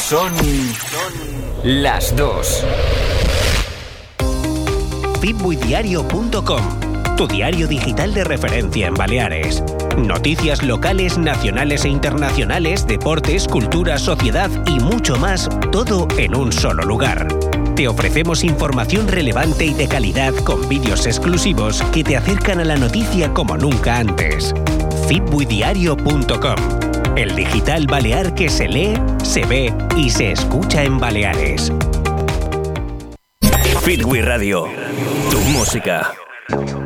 Son las 2. Fitbuidiario.com, tu diario digital de referencia en Baleares. Noticias locales, nacionales e internacionales, deportes, cultura, sociedad y mucho más, todo en un solo lugar. Te ofrecemos información relevante y de calidad con vídeos exclusivos que te acercan a la noticia como nunca antes. Fitbuidiario.com, el digital balear que se lee, se ve y se escucha en Baleares. Fitbui Radio, tu música.